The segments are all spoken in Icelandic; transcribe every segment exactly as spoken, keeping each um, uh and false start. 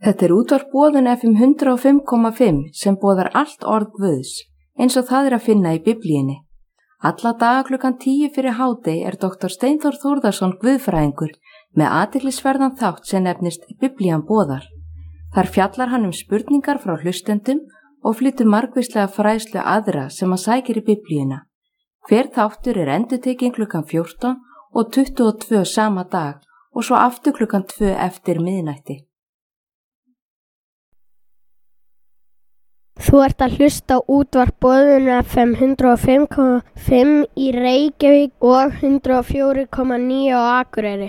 Þetta er útvarp Boðun F M hundrað og fimm komma fimm sem boðar allt orð Guðs, eins og það er að finna í Biblíunni. Alla daga klukkan tíu fyrir hádegi er doktor Steinþór Þórðarson guðfræðingur með athyglisverðan þátt sem nefnist Biblían boðar. Þar fjallar hann um spurningar frá hlustendum og flytur margvíslega fræðslu aðra sem að sækir í Biblíuna. Hver þáttur er endurtekinn klukkan fjórtán og tuttugu og tvö sama dag og svo aftur klukkan tvö eftir miðnætti. Þú ert að hlusta á útvarp Boðun F M hundrað og fimm komma fimm í Reykjavík og hundrað og fjögur komma níu á Akureyri.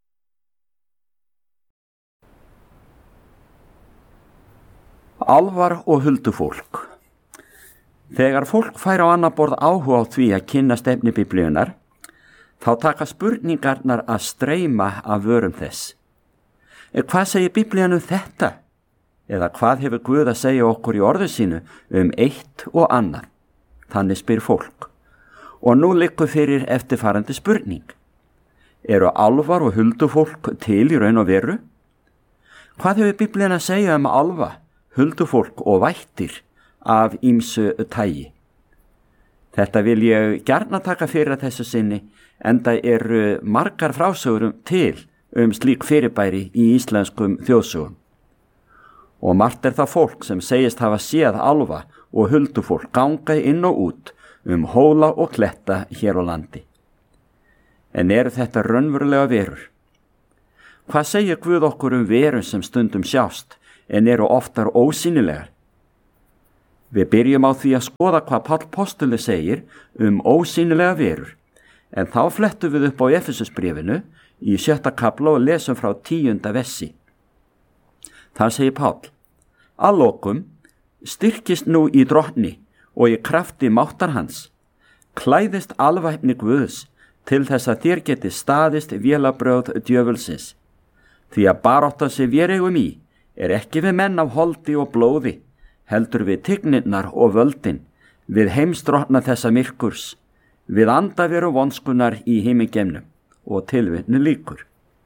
Álfar og huldufólk. Þegar fólk fær á annað borð áhuga á því að kynnast efni Biblíunnar, þá taka spurningarnar að streyma af vörum þess. Hvað segir Biblían um þetta? Eða hvað hefur Guð að segja okkur í orðu sínu um eitt og annað? Þannig spyr fólk. Og nú liggur fyrir eftirfarandi spurning. Eru álfar og huldufólk til í raun og veru? Hvað hefur Biblían að segja um álfa, huldufólk og vættir af ýmsu tagi? Þetta vil ég gjarna taka fyrir að þessu sinni, enda eru margar frásögur til um slík fyrirbæri í íslenskum þjóðsögum. Og margt er það fólk sem segist hafa séð álfa og huldufólk ganga inn og út um hóla og kletta hér á landi. En eru þetta raunverulega verur? Hvað segir Guð okkur um verur sem stundum sjást en eru oftar ósýnilegar? Við byrjum á því að skoða hvað Páll postuli segir um ósýnilega verur, en þá flettum við upp á Efesusbréfinu í sjötta kafla og lesum frá tíunda versi. Það segir Páll: Að lokum styrkist nú í drottni og í krafti máttar hans, klæðist alvæpni Guðs til þess að þér geti staðist vélabrögð djöfulsins. Því að barátta sem við eigum í er ekki við menn af holdi og blóði, heldur við tigninnar og völdin, við heimsdrottna þessa myrkurs, við andaveru vonskunar í himingeimnum, og tilvitnu lýkur.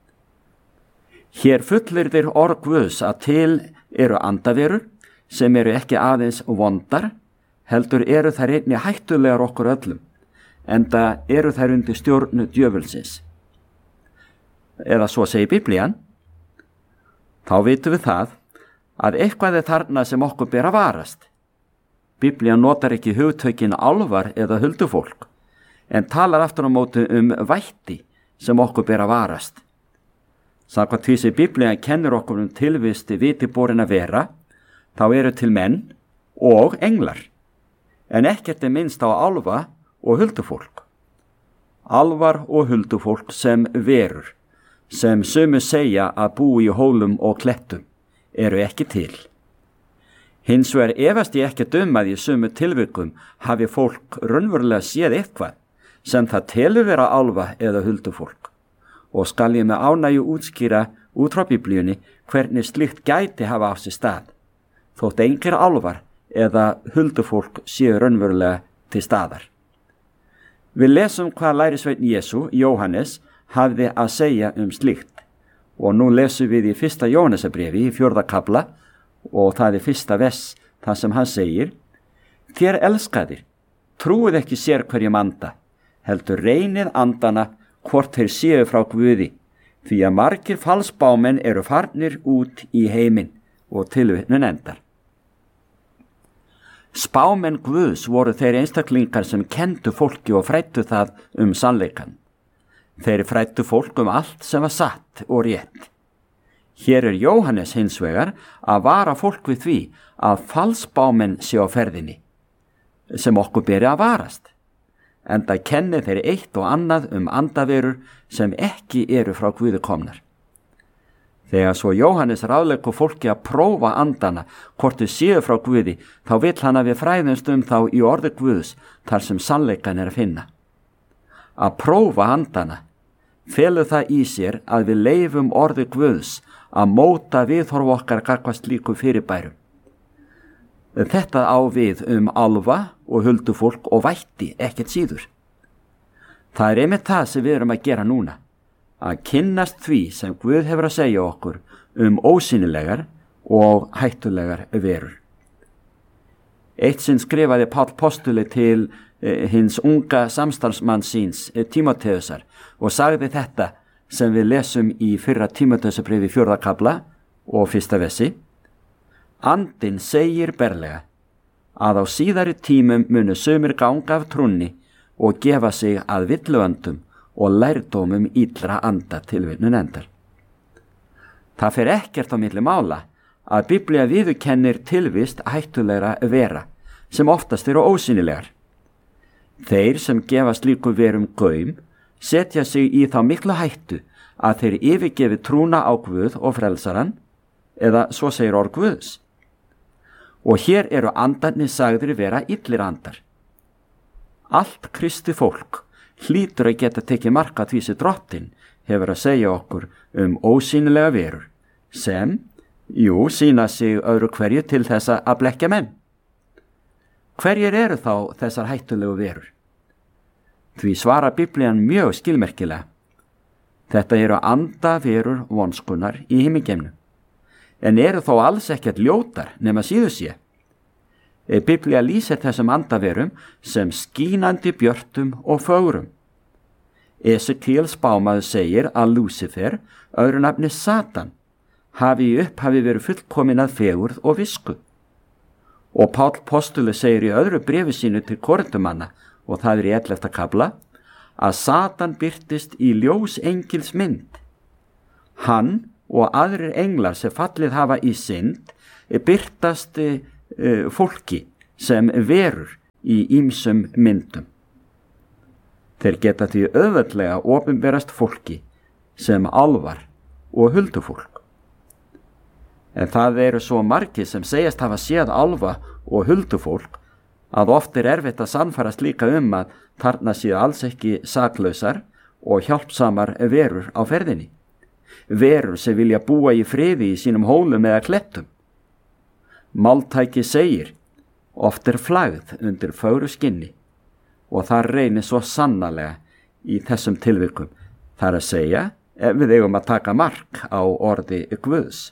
Hér fullyrðir orð Guðs að til eru andaverur sem eru ekki aðeins vondar, heldur eru þær einnig hættulegar okkur öllum, enda eru þær undir stjórnu djöfulsins. Eða svo segir Biblían. Þá vitum við það að eitthvað er þarna sem okkur ber að varast. Biblían notar ekki hugtökin álfar eða huldufólk, en talar aftur á móti um vætti sem okkur ber að varast. Samkvæmt því sem Biblían kennir okkur um tilvisti vitiborinna vera, þá eru til menn og englar, en ekkert er minnst á álfa og huldufólk. Álfar og huldufólk sem verur, sem sumir segja að búi í hólum og klettum, eru ekki til. Hins vegar efast ég ekkert um að í sumu tilvikum hafi fólk raunverulega séð eitthvað sem það telur vera álfa eða huldufólk. Og skal ég með ánægju útskýra út frá Biblíunni hvernig slíkt gæti hafa á sér stað, þótt engir álfar eða huldufólk séu raunverulega til staðar. Við lesum hvað lærisveinn Jesú, Jóhannes, hafði að segja um slíkt, og nú lesum við í fyrsta Jóhannesarbréfi í fjórða kafla, og það er fyrsta vers þar sem hann segir: Þér elskaðir, trúið ekki sér hverjum anda, heldur reynið andana hvort þeir séu frá Guði, því að margir falsbámenn eru farnir út í heiminn, og tilvitnun endar. Spámenn Guðs voru þeir einstaklingar sem kendu fólki og fræddu það um sannleikan. Þeir fræddu fólk um allt sem var satt og rétt. Hér er Jóhannes hins vegar að vara fólk við því að falsbámenn séu á ferðinni, sem okkur beri að varast. Enda kenni þeir eitt og annað um andaverur sem ekki eru frá Guði komnar. Þegar svo Jóhannes ráðleggur fólki að prófa andana hvort þau séu frá Guði, þá vill hann að við fræðumst um þá í orði Guðs þar sem sannleikan er að finna. Að prófa andana felur það í sér að við leyfum orði Guðs að móta viðhorf okkar gagnvart slíkum fyrirbærum. Þetta á við um álfa og huldufólk og vætti ekkert síður. Það er einmitt það sem við erum að gera núna, að kynnast því sem Guð hefur að segja okkur um ósýnilegar og hættulegar verur. Eitt sinn skrifaði Páll postuli til eh, hins unga samstarfsmann síns eh, Tímóteusar og sagði þetta sem við lesum í fyrra Tímóteusarbréfi fjórða kafla og fyrsta vessi. Andinn segir berlega að á síðari tímum munu sumir ganga af trúnni og gefa sig að villuöndum og lærdómum illra anda tilvitnun endar. Það fer ekkert á milli mála að Biblía viðurkennir tilvist hættulegra vera sem oftast eru ósýnilegar. Þeir sem gefa slíku verum gaum setja sig í þá miklu hættu að þeir yfirgefi trúna á Guð og frelsaran, eða svo segir orð Guðs. Og hér eru andarnir sagðir vera illir andar. Allt kristi fólk hlýtur að geta tekið mark á því sem Drottinn hefur að segja okkur um ósýnilega verur, sem, jú, sýna sig öðru hverju til þess að blekkja menn. Hverjir eru þá þessar hættulegu verur? Því svara Biblían mjög skilmerkilega. Þetta eru andaverur vonskunar í himingeimnum, en eru þó alls ekkert ljótar nema síður sé. Biblía lýsir þessum andaverum sem skínandi björtum og fögrum. Esekíel spámaður segir að Lúsifer, öðru nafni Satan, hafi í upphafi verið fullkomin að fegurð og visku. Og Páll postuli segir í öðru bréfi sínu til Korintumanna, og það er í ellefta kafla, að Satan birtist í ljós engils mynd. Hann og aðrir englar sem fallið hafa í synd birtast uh, fólki sem verur í ýmsum myndum. Þeir geta því auðveldlega opinberast fólki sem álfar og huldufólk. En það eru svo margir sem segjast hafa séð álfa og huldufólk að oft er erfitt að sannfærast líka um að þarna séu alls ekki saklausar og hjálpsamar verur á ferðinni. Verur sem vilja búa í friði í sínum hólum eða klettum. Máltæki segir, oft er flagð undir fögru skinni, og það reynir svo sannarlega í þessum tilvikum. Það er að segja, ef við eigum að taka mark á orði Guðs.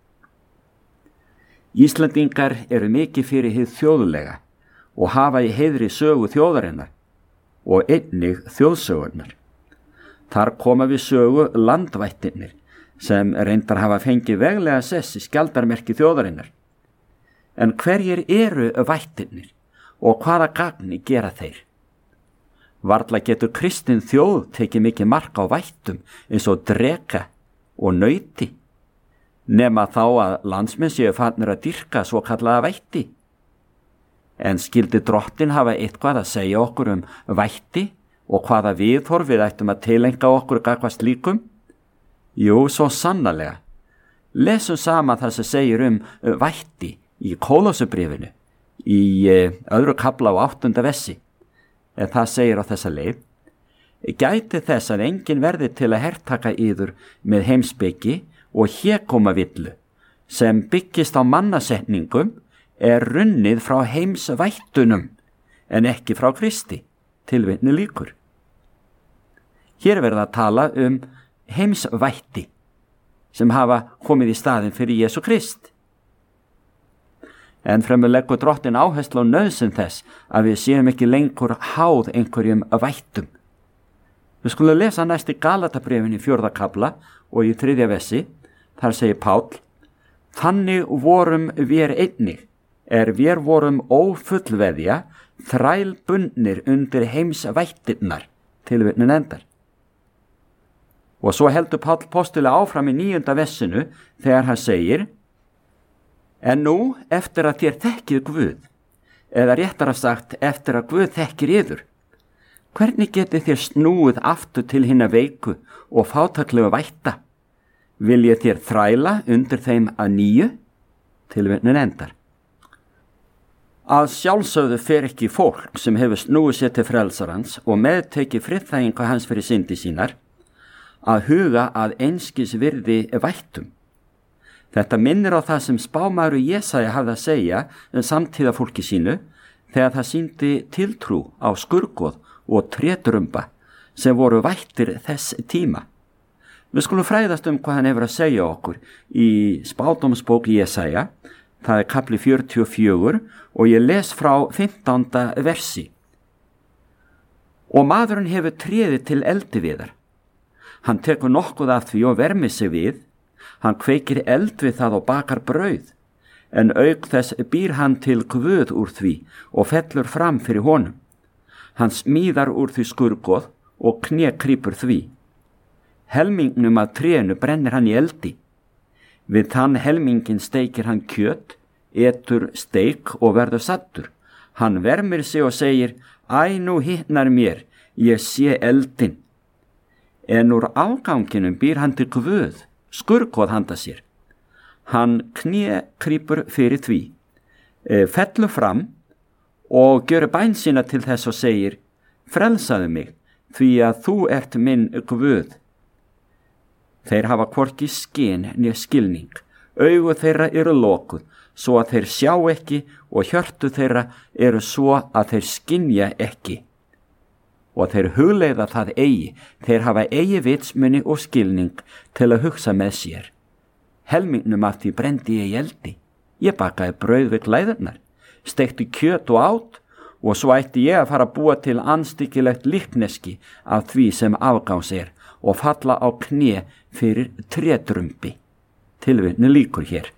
Íslendingar eru mikið fyrir hið þjóðlega og hafa í heiðri sögu þjóðarinnar og einnig þjóðsögurnar. Þar koma við sögu landvættirnir sem reyndar hafa fengið veglega sess í skjaldarmerki þjóðarinnar. En hverjir eru vættirnir og hvaða gagni gera þeir? Varla getur kristin þjóð tekið mikið mark á vættum eins og dreka og nauti, nema þá að landsmenn séu farnir að dýrka svo kallaða vætti. En skildi Drottinn hafa eitthvað að segja okkur um vætti og hvaða viðhorf við ættum að tilenga okkur gagnvart slíkum? Jú, svo sannarlega. Lesum saman það sem segir um vætti í Kólósebréfinu í öðru kafla á áttunda vessi. En það segir á þessa leið: Gæti þess að enginn verði til að hertaka yður með heimspeki og hégóma villu, sem byggist á mannasetningum, er runnið frá heimsvættunum, en ekki frá Kristi, tilvitnu líkur. Hér verða að tala um heimsvætti, sem hafa komið í staðinn fyrir Jesú Krist. En fremur leggur Drottinn áherslu á nauðsyn þess að við séum ekki lengur háð einhverjum vættum. Við skulum lesa næst í Galatabréfinu í fjórða kafla og í þriðja vessi. Þar segir Páll: Þannig vorum vér einnig, er vér vorum ófullveðja, þrælbundnir undir heimsvættirnar, tilvitnun endar. Og svo heldur Páll postuli áfram í níunda vessinu þegar hann segir: En nú, eftir að þér þekkið Guð, eða réttara sagt eftir að Guð þekkir yður, hvernig getið þér snúið aftur til hinna veiku og fátæklegu vætta? Viljið þér þræla undir þeim að nýju? Tilvitnun endar. Að sjálfsögðu fer ekki fólk sem hefur snúið sér til frelsarans og meðtekið friðþægingu hans fyrir syndi sínar að huga að einskis virði vættum. Þetta minnir á það sem spámaður Jesaja hafði að segja um samtíða fólki sínu þegar það sýndi tiltrú á skurgoð og trétrumba sem voru vættir þess tíma. Við skulum fræðast um hvað hann hefur að segja okkur í spádómsbók Jesaja, það er kapli fjörutíu og fjögur og ég les frá fimmtánda versi. Og maðurinn hefur tréðið til eldiviðar. Hann tekur nokkuð af því og vermir sig við, hann kveikir eld við það og bakar brauð, en auk þess býr hann til guð úr því og fellur fram fyrir honum. Hann smíðar úr því skurgoð og kné krýpur því. Helmingnum af trénu brennir hann í eldi. Við þann helmingin steikir hann kjöt, etur steik og verður saddur. Hann vermir sig og segir, æ, nú hittnar mér, ég sé eldin. En úr afganginum býr hann til guð, skurgoð handa sér. Hann kné krýpur fyrir því, e, fellur fram og gjör bæn sína til þess og segir, frelsaðu mig, því að þú ert minn guð. Þeir hafa hvorki skyn né skilning, augu þeirra eru lokuð, svo að þeir sjá ekki og hjörtu þeirra eru svo að þeir skynja ekki. Og þeir hugleiða það eigi, þeir hafa eigi vitsmuni og skilning til að hugsa með sér. Helmingnum af því brendi ég í eldi. Ég bakaði brauð við glæðurnar, steikti kjöt og át og svo ætti ég að fara að búa til andstyggilegt líkneski af því sem afgáns er og falla á kné fyrir trédrumbi. Tilvitnun lýkur hér.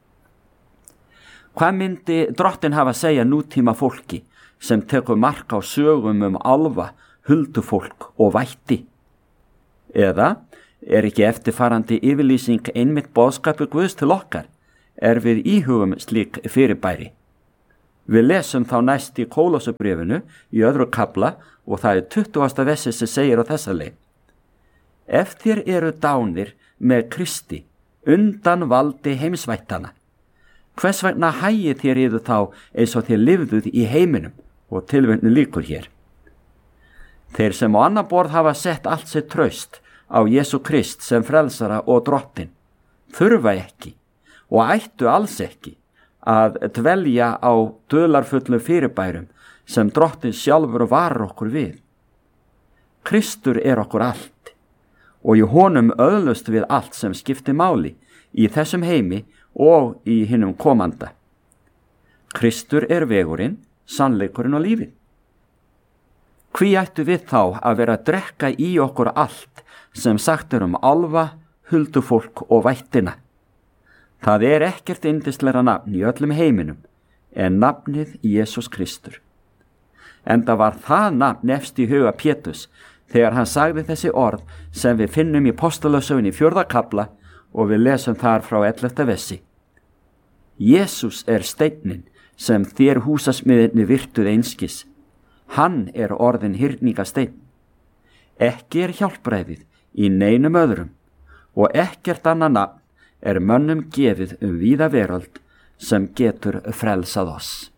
Hvað myndi Drottinn hafa að segja nútíma fólki sem tekur mark á sögum um álfa, huldufólk og vætti? Eða er ekki eftirfarandi yfirlýsing einmitt boðskapur Guðs til okkar, er við íhugum slík fyrirbæri? Við lesum þá næst í Kólosubréfinu í öðru kafla og það er tuttugasta versi sem segir á þessa leið. Ef þér eru dánir með Kristi undan valdi heimsvættana, hvers vegna hægið þér yfir þá eins og þér lifðuð í heiminum? Og tilvitnun lýkur hér. Þeir sem á annan borð hafa sett allt sitt traust á Jesú Krist sem frelsara og Drottinn þurfa ekki og ættu alls ekki að dvelja á dularfullum fyrirbærum sem Drottinn sjálfur varar okkur við. Kristur er okkur allt og í honum öðlust við allt sem skiptir máli í þessum heimi og í hinum komanda. Kristur er vegurinn, sannleikurinn og lífið. Hví ættu við þá að vera að drekka í okkur allt sem sagt er um álfa, huldufólk og vættina? Það er ekkert yndislegra nafn í öllum heiminum en nafnið Jesús Kristur. Enda var það nafn efst í huga Péturs þegar hann sagði þessi orð sem við finnum í Postulasögunni í fjórða kafla og við lesum þar frá ellefta versi. Jesús er steinninn sem þér húsasmiðirnir virtuð einskis. Hann er orðin hyrningasteinn. Ekki er hjálpræðið í neinum öðrum og ekkert annað nafn er mönnum gefið um víða veröld sem getur frelsað oss.